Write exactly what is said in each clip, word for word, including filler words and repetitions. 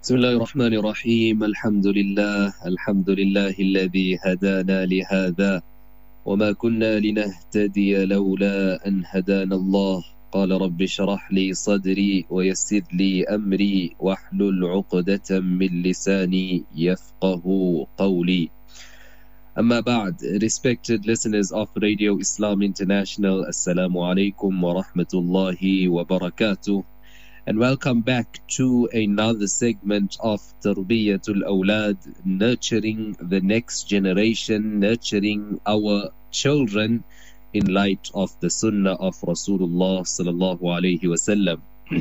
بسم الله الرحمن الرحيم الحمد لله الحمد لله الذي هدانا لهذا وما كنا لنهتدي لولا أن هدانا الله قال رب اشرح لي صدري ويسر لي أمري واحلل عقدة من لساني يفقه قولي. Amma ba'd, respected listeners of Radio Islam International, Assalamu alaikum wa rahmatullahi wa barakatuh, and welcome back to another segment of Tarbiyatul Awlad, nurturing the next generation, nurturing our children in light of the Sunnah of Rasulullah sallallahu alayhi wasallam.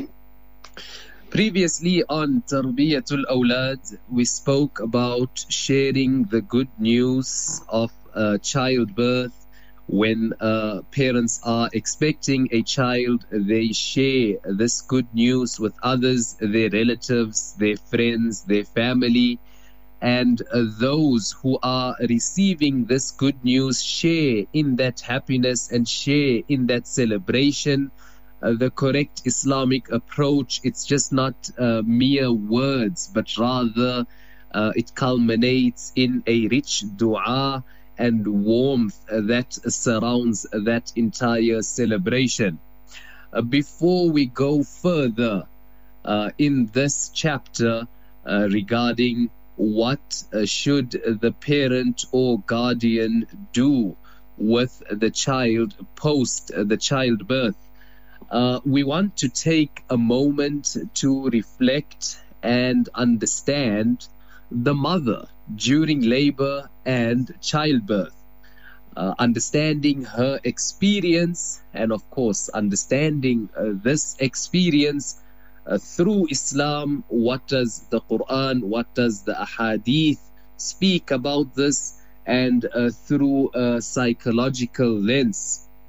Previously on Tarbiyatul Awlad, we spoke about sharing the good news of uh, childbirth. When uh, parents are expecting a child, they share this good news with others, their relatives, their friends, their family, and uh, those who are receiving this good news share in that happiness and share in that celebration. Uh, the correct Islamic approach, it's just not uh, mere words, but rather uh, it culminates in a rich dua and warmth uh, that surrounds that entire celebration. Uh, before we go further uh, in this chapter uh, regarding what uh, should the parent or guardian do with the child post uh, the childbirth, Uh, we want to take a moment to reflect and understand the mother during labor and childbirth, uh, understanding her experience, and of course understanding uh, this experience uh, through Islam. What does the Quran, what does the Ahadith speak about this, and uh, through a psychological lens.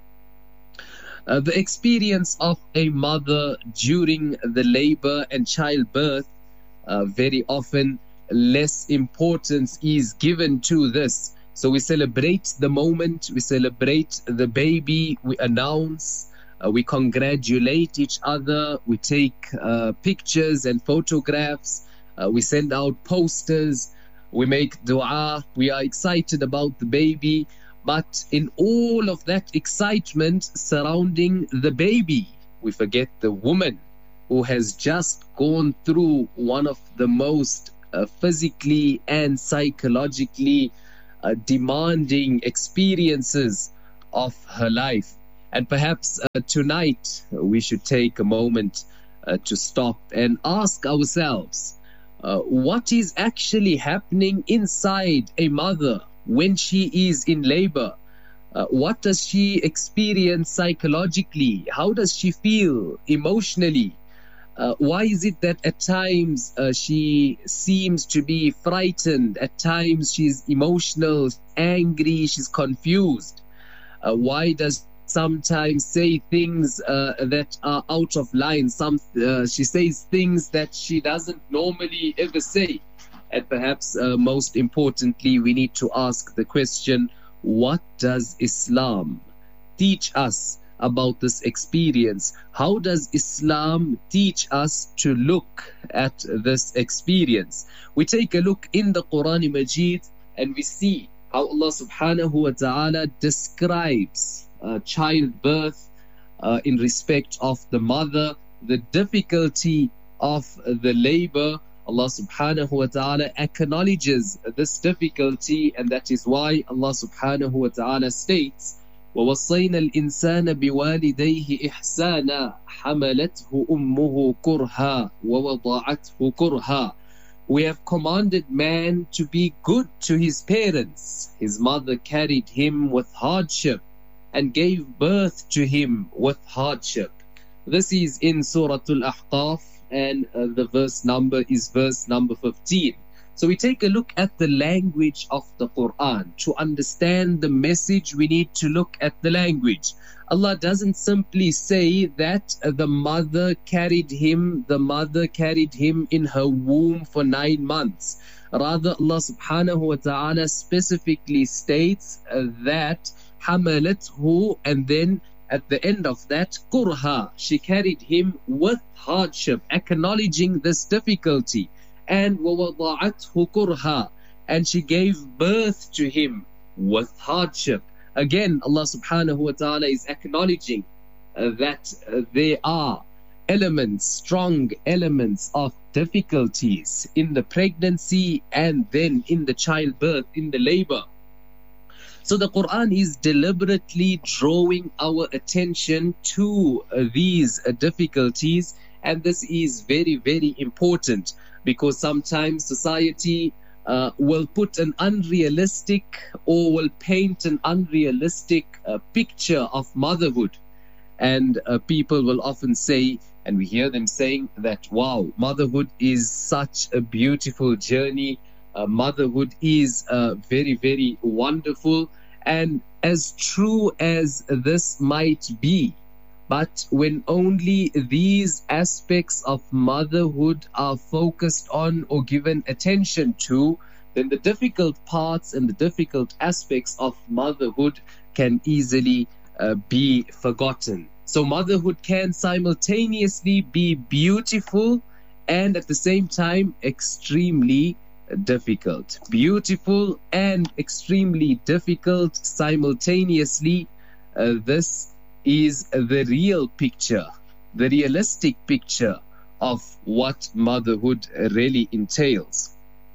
Uh, the experience of a mother during the labor and childbirth, uh, very often less importance is given to this. So we celebrate the moment, we celebrate the baby, we announce, uh, we congratulate each other, we take uh, pictures and photographs, uh, we send out posters, we make dua, we are excited about the baby. But in all of that excitement surrounding the baby, we forget the woman who has just gone through one of the most uh, physically and psychologically uh, demanding experiences of her life. And perhaps uh, tonight we should take a moment uh, to stop and ask ourselves, uh, what is actually happening inside a mother when she is in labor? Uh, what does she experience psychologically? How does she feel emotionally? Uh, why is it that at times uh, she seems to be frightened? At times she's emotional, angry, she's confused. Uh, why does sometimes say things uh, that are out of line? Some uh, she says things that she doesn't normally ever say. And perhaps uh, most importantly, we need to ask the question, what does Islam teach us about this experience? How does Islam teach us to look at this experience? We take a look in the Quran Majid and we see how Allah subhanahu wa ta'ala describes uh, childbirth uh, in respect of the mother, the difficulty of the labor. Allah subhanahu wa ta'ala acknowledges this difficulty, and that is why Allah subhanahu wa ta'ala states, وَوَصَّيْنَا الْإِنسَانَ بِوَالِدَيْهِ إِحْسَانًا حَمَلَتْهُ أُمُّهُ كُرْهًا وَوَضَعَتْهُ كُرْهًا. We have commanded man to be good to his parents. His mother carried him with hardship and gave birth to him with hardship. This is in Surah Al-Ahqaf, and uh, the verse number is verse number fifteen. So we take a look at the language of the Quran. To understand the message, we need to look at the language. Allah doesn't simply say that uh, the mother carried him, the mother carried him in her womb for nine months. Rather, Allah subhanahu wa ta'ala specifically states uh, that hamalathu, and then at the end of that, kurha, she carried him with hardship, acknowledging this difficulty. and وَوَضَعَتْهُ كُرْهًا, and she gave birth to him with hardship. Again, Allah subhanahu wa ta'ala is acknowledging uh, that uh, there are elements, strong elements of difficulties in the pregnancy and then in the childbirth, in the labor. So the Quran is deliberately drawing our attention to uh, these uh, difficulties, and this is very, very important, because sometimes society uh, will put an unrealistic or will paint an unrealistic uh, picture of motherhood. And uh, people will often say, and we hear them saying that, wow, motherhood is such a beautiful journey. Uh, motherhood is uh, very, very wonderful. And as true as this might be, but when only these aspects of motherhood are focused on or given attention to, then the difficult parts and the difficult aspects of motherhood can easily uh, be forgotten. So motherhood can simultaneously be beautiful and at the same time extremely difficult. Beautiful and extremely difficult simultaneously. Uh, this is the real picture, the realistic picture of what motherhood really entails.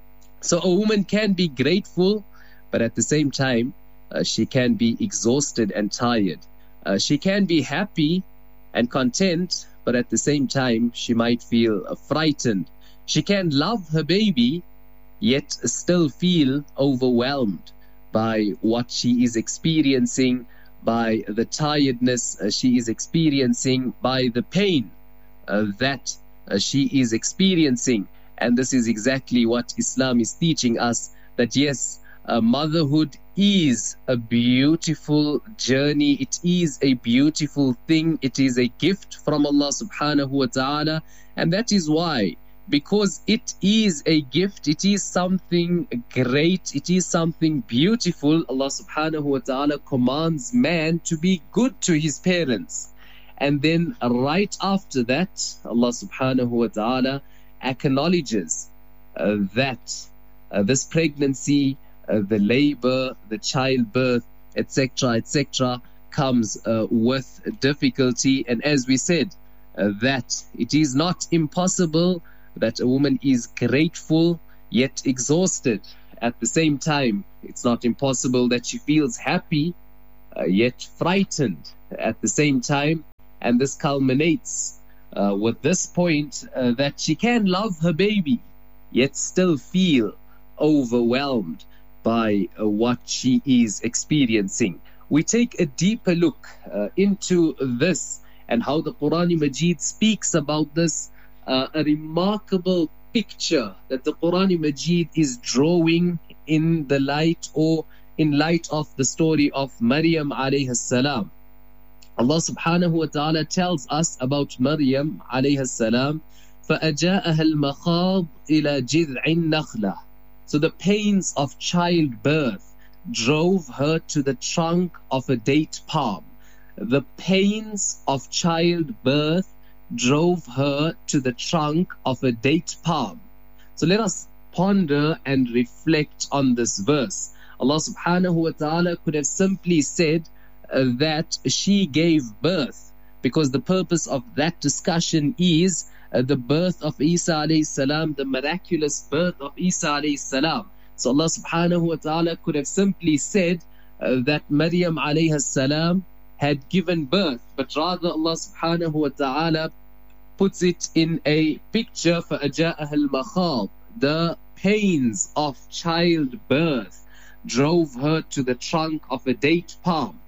So a woman can be grateful, but at the same time, uh, she can be exhausted and tired. Uh, she can be happy and content, but at the same time, she might feel uh, frightened. She can love her baby, yet still feel overwhelmed by what she is experiencing, by the tiredness uh, she is experiencing, by the pain uh, that uh, she is experiencing. And this is exactly what Islam is teaching us, that yes, uh, motherhood is a beautiful journey. It is a beautiful thing. It is a gift from Allah subhanahu wa ta'ala. And that is why, because it is a gift, it is something great, it is something beautiful, Allah subhanahu wa ta'ala commands man to be good to his parents. And then right after that, Allah subhanahu wa ta'ala acknowledges uh, that uh, this pregnancy, uh, the labor, the childbirth, et cetera, et cetera, comes uh, with difficulty. And as we said, uh, that it is not impossible that a woman is grateful yet exhausted at the same time. It's not impossible that she feels happy uh, yet frightened at the same time. And this culminates uh, with this point uh, that she can love her baby yet still feel overwhelmed by uh, what she is experiencing. We take a deeper look uh, into this and how the Quran Majid speaks about this. Uh, a remarkable picture that the Quran Majid is drawing in the light or in light of the story of Maryam alayhi salam. Allah subhanahu wa ta'ala tells us about Maryam alayhi salam, فَأَجَاءَهَا الْمَخَاضِ إِلَى جِذْعِ النَّخْلَةِ. So the pains of childbirth drove her to the trunk of a date palm. The pains of childbirth drove her to the trunk of a date palm. So let us ponder and reflect on this verse. Allah subhanahu wa ta'ala could have simply said uh, that she gave birth, because the purpose of that discussion is uh, the birth of Isa alayhi salam, the miraculous birth of Isa alayhi salam. So Allah subhanahu wa ta'ala could have simply said uh, that Maryam alayhi salam had given birth, but rather Allah subhanahu wa ta'ala puts it in a picture, فَأَجَاءَهَا الْمَخَاضِ. The pains of childbirth drove her to the trunk of a date palm.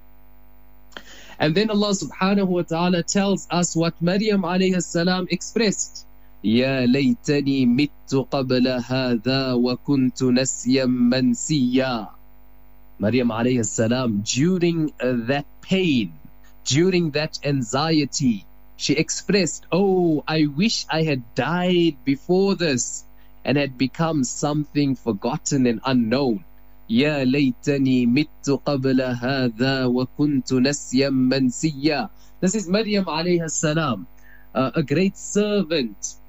And then Allah subhanahu wa ta'ala tells us what Maryam alayhi salam expressed. يَا لَيْتَنِي مِتُّ قَبْلَ هَذَا وَكُنْتُ نَسْيًا مَنْسِيًّا. Maryam alayhi salam, during uh, that pain, during that anxiety, she expressed, oh, I wish I had died before this and had become something forgotten and unknown. يَا لَيْتَنِي مِتُّ قَبْلَ هَذَا وَكُنْتُ نَسْيًا مَنْسِيًّا. This is Maryam alayhi salam, uh, a great servant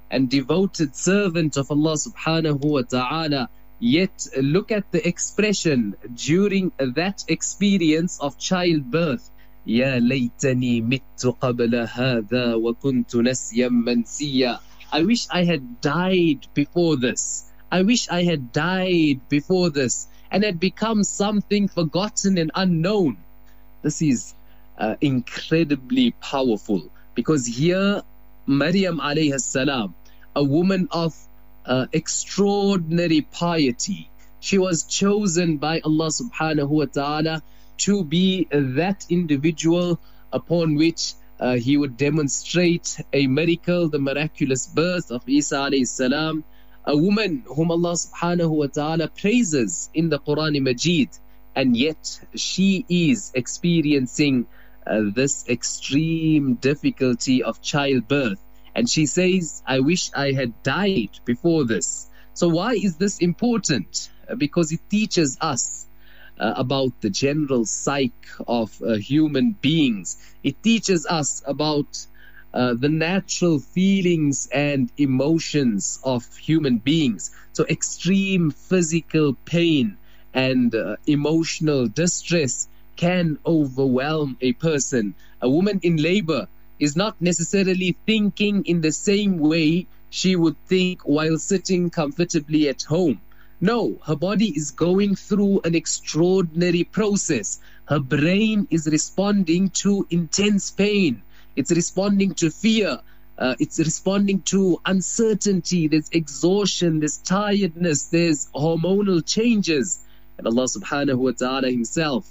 and devoted servant of Allah subhanahu wa ta'ala. Yet look at the expression during that experience of childbirth. يا ليتني مت قبل هذا وكنت نسيا منسيا. I wish I had died before this. I wish I had died before this and had become something forgotten and unknown. This is uh, incredibly powerful, because here Maryam alayhi salam, a woman of uh, extraordinary piety, she was chosen by Allah subhanahu wa ta'ala to be that individual upon which uh, he would demonstrate a miracle, the miraculous birth of Isa alayhi salam, a woman whom Allah subhanahu wa ta'ala praises in the Quran Majid, and yet she is experiencing uh, this extreme difficulty of childbirth, and she says, I wish I had died before this. So why is this important? Uh, because it teaches us Uh, about the general psyche of uh, human beings. It teaches us about uh, the natural feelings and emotions of human beings. So extreme physical pain and uh, emotional distress can overwhelm a person. A woman in labor is not necessarily thinking in the same way she would think while sitting comfortably at home. No, her body is going through an extraordinary process. Her brain is responding to intense pain. It's responding to fear. Uh, it's responding to uncertainty. There's exhaustion, there's tiredness, there's hormonal changes. And Allah subhanahu wa ta'ala himself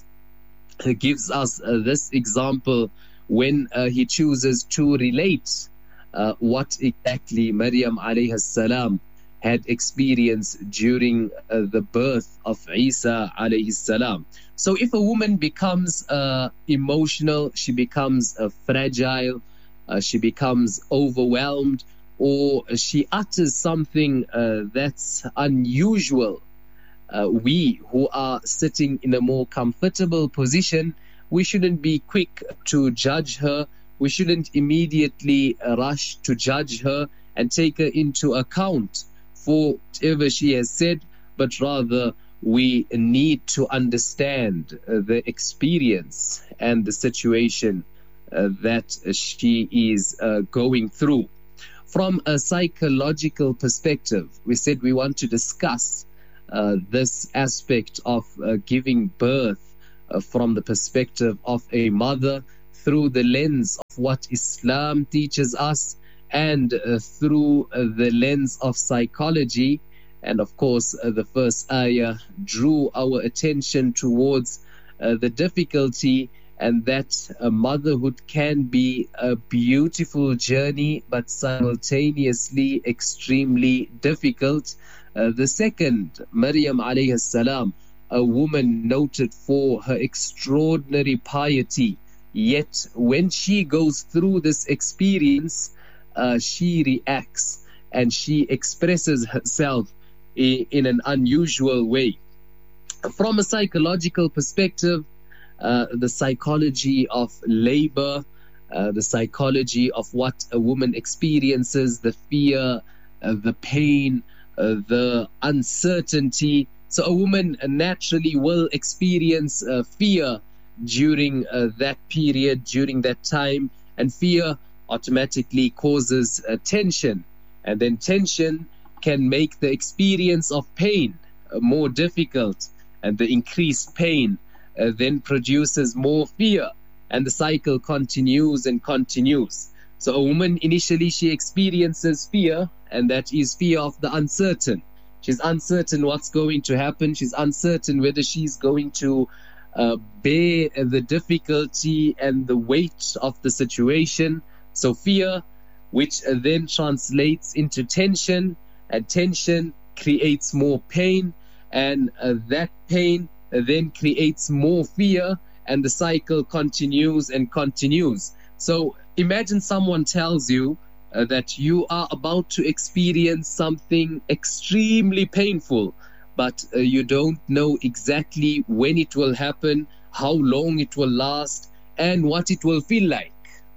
gives us uh, this example when uh, he chooses to relate uh, what exactly Maryam alayhi salam had experienced during uh, the birth of Isa alayhi salam. So if a woman becomes uh, emotional, she becomes uh, fragile, uh, she becomes overwhelmed, or she utters something uh, that's unusual, uh, we who are sitting in a more comfortable position, we shouldn't be quick to judge her. We shouldn't immediately rush to judge her and take her into account for whatever she has said, but rather we need to understand uh, the experience and the situation uh, that she is uh, going through. From a psychological perspective, we said we want to discuss uh, this aspect of uh, giving birth uh, from the perspective of a mother, through the lens of what Islam teaches us, and uh, through uh, the lens of psychology. And of course, uh, the first ayah drew our attention towards uh, the difficulty, and that uh, motherhood can be a beautiful journey, but simultaneously extremely difficult. Uh, the second, Maryam alayhi salam, a woman noted for her extraordinary piety, yet when she goes through this experience, Uh, she reacts and she expresses herself in, in an unusual way. From a psychological perspective, uh, the psychology of labor, uh, the psychology of what a woman experiences, the fear, uh, the pain, uh, the uncertainty. So a woman naturally will experience uh, fear during uh, that period, during that time, and fear automatically causes uh, tension, and then tension can make the experience of pain uh, more difficult, and the increased pain uh, then produces more fear, and the cycle continues and continues. So a woman initially, she experiences fear, and that is fear of the uncertain. She's uncertain what's going to happen. She's uncertain whether she's going to uh, bear the difficulty and the weight of the situation. So fear, which uh, then translates into tension, and tension creates more pain, and uh, that pain uh, then creates more fear, and the cycle continues and continues. So imagine someone tells you uh, that you are about to experience something extremely painful, but uh, you don't know exactly when it will happen, how long it will last, and what it will feel like.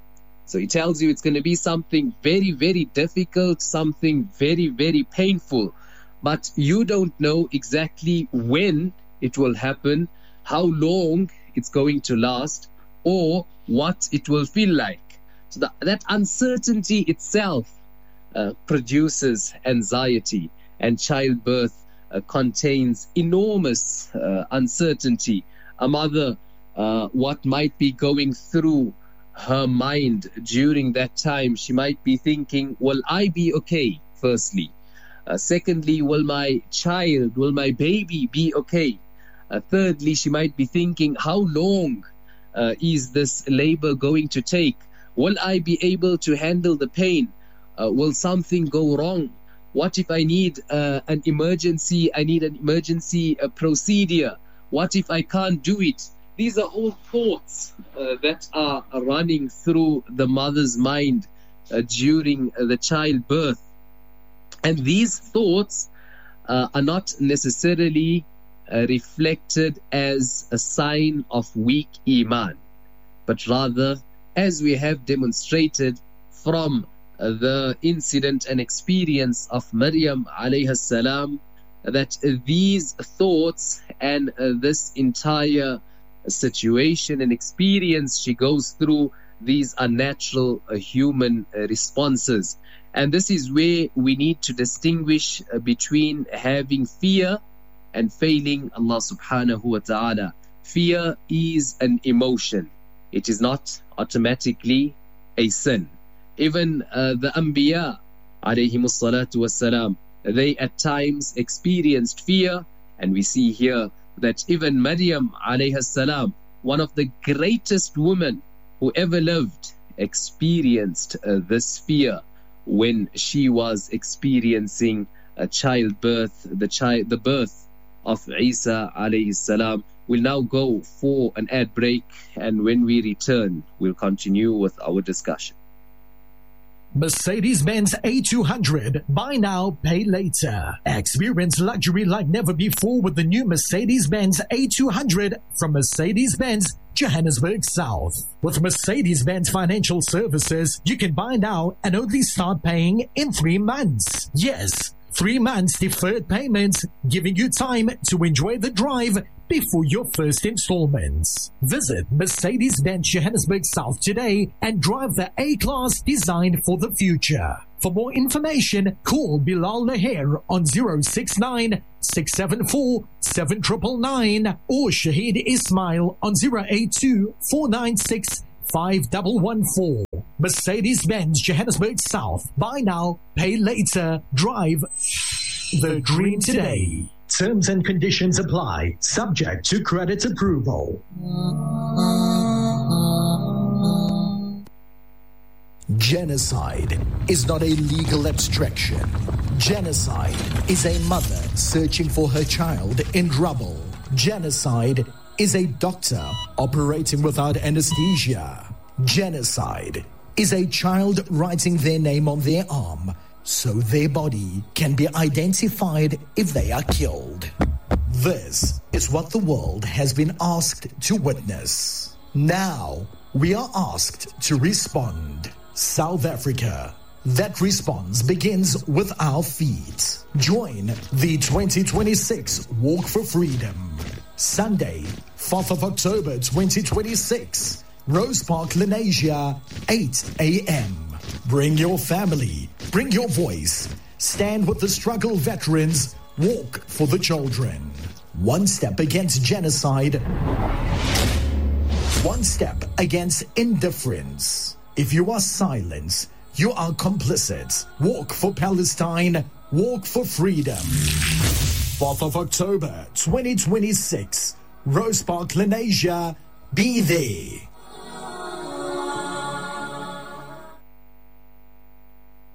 So he tells you it's going to be something very, very difficult, something very, very painful. But you don't know exactly when it will happen, how long it's going to last, or what it will feel like. So that, that uncertainty itself uh, produces anxiety, and childbirth uh, contains enormous uh, uncertainty. A mother, uh, what might be going through her mind during that time, she might be thinking, will I be okay, firstly? Uh, secondly, will my child, will my baby be okay? Uh, thirdly, she might be thinking, how long uh, is this labor going to take? Will I be able to handle the pain? Uh, will something go wrong? What if I need uh, an emergency? I need an emergency uh, procedure. What if I can't do it? These are all thoughts uh, that are running through the mother's mind uh, during uh, the childbirth. And these thoughts uh, are not necessarily uh, reflected as a sign of weak iman, but rather, as we have demonstrated from uh, the incident and experience of Maryam alayhi salam, that uh, these thoughts and uh, this entire situation and experience she goes through, these are natural uh, human uh, responses. And this is where we need to distinguish uh, between having fear and failing Allah subhanahu wa ta'ala. Fear is an emotion. It is not automatically a sin. Even uh, the Anbiya alayhimus salatu wassalam, they at times experienced fear, and we see here that even Maryam alayhi salam, one of the greatest women who ever lived, experienced uh, this fear when she was experiencing a childbirth, the child, the birth of Isa alayhi salam. We'll now go for an ad break, and when we return, we'll continue with our discussion. Mercedes-Benz A two hundred. Buy now, pay later. Experience luxury like never before with the new Mercedes-Benz A two hundred from Mercedes-Benz Johannesburg South. With Mercedes-Benz Financial Services, you can buy now and only start paying in three months. Yes, three months deferred payments, giving you time to enjoy the drive before your first installments. Visit Mercedes-Benz Johannesburg South today and drive the A-Class designed for the future. For more information, call Bilal Laher on zero six nine, six seven four, seven nine nine nine or Shahid Ismail on zero eight two, four nine six, five one one four. Mercedes-Benz Johannesburg South. Buy now, pay later. Drive the dream today. Terms and conditions apply, subject to credit approval. Genocide is not a legal abstraction. Genocide is a mother searching for her child in rubble. Genocide is a doctor operating without anesthesia. Genocide is a child writing their name on their arm so their body can be identified if they are killed. This is what the world has been asked to witness. Now we are asked to respond. South Africa. That response begins with our feet. Join the twenty twenty-six Walk for Freedom. Sunday, fourth of October twenty twenty-six. Rose Park, Lenasia, eight a.m. Bring your family. Bring your voice. Stand with the struggle veterans. Walk for the children. One step against genocide. One step against indifference. If you are silent, you are complicit. Walk for Palestine. Walk for freedom. fourth of October twenty twenty-six. Rose Park, Lenasia. Be there.